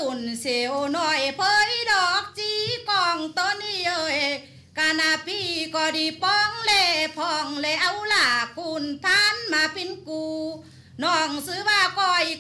ตุนเสียวหน่อยเผยดอกจีกองต้นนี้เอ้ยกานาพี่ก็ดีป้องเล่พองเล่เอาล่ะกุนพันมาเป็นกูน้องซื้อว่าก้อย